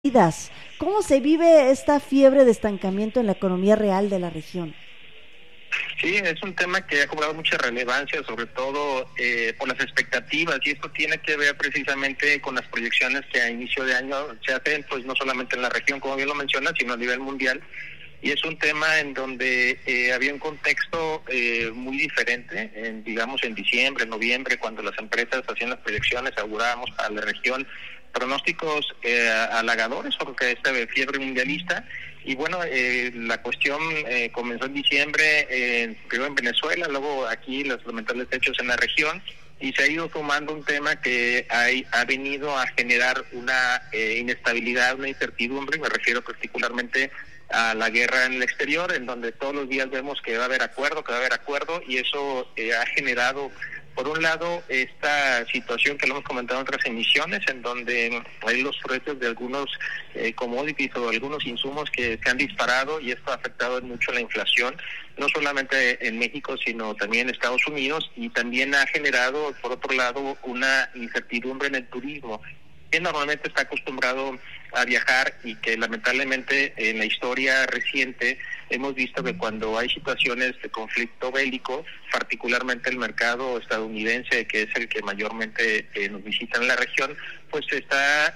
medidas. ¿Cómo se vive esta fiebre de estancamiento en la economía real de la región? Sí, es un tema que ha cobrado mucha relevancia, sobre todo por las expectativas, y esto tiene que ver precisamente con las proyecciones que a inicio de año se hacen, pues no solamente en la región, como bien lo mencionas, sino a nivel mundial. Y es un tema en donde había un contexto muy diferente, digamos en diciembre, noviembre, cuando las empresas hacían las proyecciones, augurábamos para la región pronósticos halagadores sobre esta fiebre mundialista. Y bueno, la cuestión comenzó en diciembre, primero en Venezuela, luego aquí los lamentables hechos en la región, y se ha ido tomando un tema que ha venido a generar una inestabilidad, una incertidumbre. Me refiero particularmente a la guerra en el exterior, en donde todos los días vemos que va a haber acuerdo, y eso ha generado, por un lado, esta situación que lo hemos comentado en otras emisiones, en donde hay los precios de algunos commodities o algunos insumos que se han disparado, y esto ha afectado mucho la inflación, no solamente en México, sino también en Estados Unidos, y también ha generado, por otro lado, una incertidumbre en el turismo, que normalmente está acostumbrado a viajar, y que lamentablemente en la historia reciente hemos visto que cuando hay situaciones de conflicto bélico, particularmente el mercado estadounidense, que es el que mayormente nos visita en la región, pues está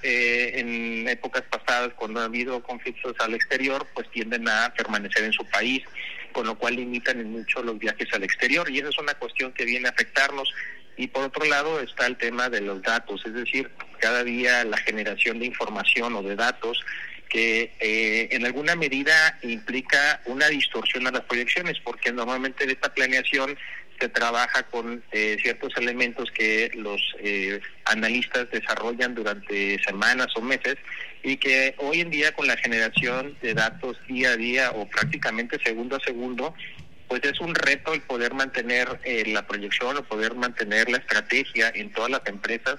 en épocas pasadas, cuando ha habido conflictos al exterior, pues tienden a permanecer en su país, con lo cual limitan en mucho los viajes al exterior, y esa es una cuestión que viene a afectarnos. Y por otro lado está el tema de los datos, es decir, cada día la generación de información o de datos que en alguna medida implica una distorsión a las proyecciones, porque normalmente en esta planeación se trabaja con ciertos elementos que los analistas desarrollan durante semanas o meses, y que hoy en día, con la generación de datos día a día o prácticamente segundo a segundo, pues es un reto el poder mantener la proyección o poder mantener la estrategia en todas las empresas,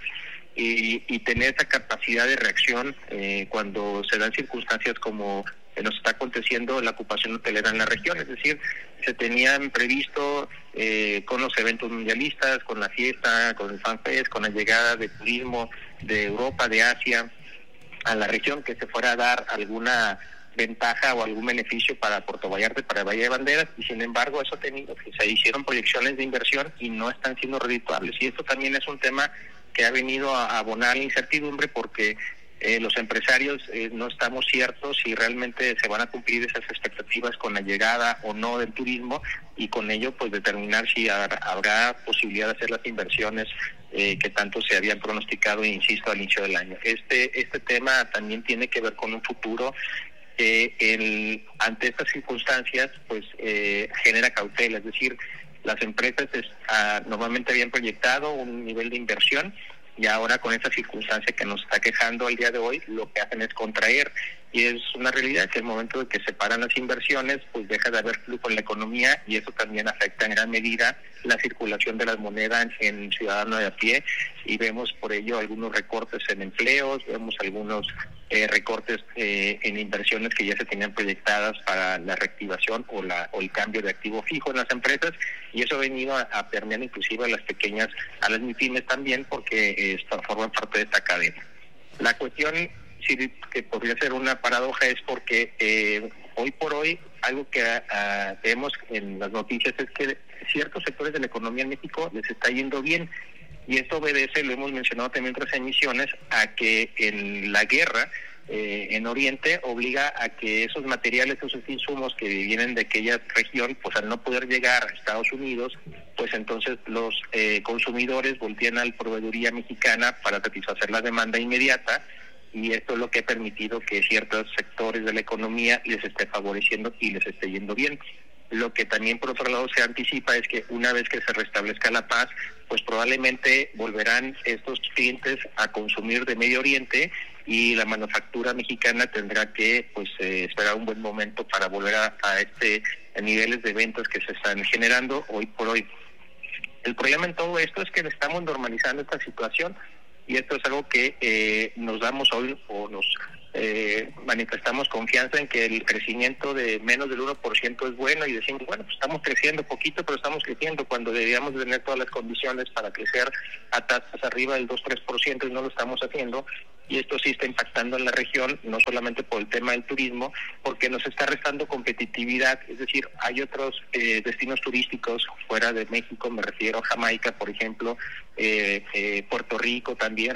y tener esa capacidad de reacción cuando se dan circunstancias como nos está aconteciendo la ocupación hotelera en la región. Es decir, se tenían previsto con los eventos mundialistas, con la fiesta, con el FanFest, con la llegada de turismo de Europa, de Asia a la región, que se fuera a dar alguna ventaja o algún beneficio para Puerto Vallarta, para Bahía de Banderas, y sin embargo eso ha tenido que se hicieron proyecciones de inversión y no están siendo redituables, y esto también es un tema que ha venido a abonar la incertidumbre, porque los empresarios no estamos ciertos si realmente se van a cumplir esas expectativas con la llegada o no del turismo, y con ello pues determinar si habrá posibilidad de hacer las inversiones que tanto se habían pronosticado, insisto, al inicio del año. Este tema también tiene que ver con un futuro ante estas circunstancias pues genera cautela, es decir, las empresas normalmente habían proyectado un nivel de inversión, y ahora con esta circunstancia que nos está quejando al día de hoy, lo que hacen es contraer, y es una realidad que el momento de que se paran las inversiones, pues deja de haber flujo en la economía, y eso también afecta en gran medida la circulación de las monedas en ciudadanos de a pie, y vemos por ello algunos recortes en empleos, vemos algunos recortes en inversiones que ya se tenían proyectadas para la reactivación o el cambio de activo fijo en las empresas, y eso ha venido a permear inclusive a las pequeñas, a las MIPYMES también, porque forman parte de esta cadena. La cuestión sí que podría ser una paradoja es porque hoy por hoy algo que vemos en las noticias es que ciertos sectores de la economía en México les está yendo bien, y esto obedece, lo hemos mencionado también en otras emisiones, a que en la guerra en Oriente obliga a que esos materiales, esos insumos que vienen de aquella región, pues al no poder llegar a Estados Unidos, pues entonces los consumidores voltean a la proveeduría mexicana para satisfacer la demanda inmediata, y esto es lo que ha permitido que ciertos sectores de la economía les esté favoreciendo y les esté yendo bien. Lo que también por otro lado se anticipa es que una vez que se restablezca la paz, pues probablemente volverán estos clientes a consumir de Medio Oriente, y la manufactura mexicana tendrá que pues esperar un buen momento para volver a niveles de ventas que se están generando hoy por hoy. El problema en todo esto es que estamos normalizando esta situación, y esto es algo que nos damos hoy o nos manifestamos confianza en que el crecimiento de menos del 1% es bueno, y decimos, bueno, pues estamos creciendo poquito, pero estamos creciendo cuando deberíamos tener todas las condiciones para crecer a tasas arriba del 2-3%, y no lo estamos haciendo. y esto sí está impactando en la región, no solamente por el tema del turismo, porque nos está restando competitividad, es decir, hay otros destinos turísticos fuera de México, me refiero a Jamaica, por ejemplo, Puerto Rico también,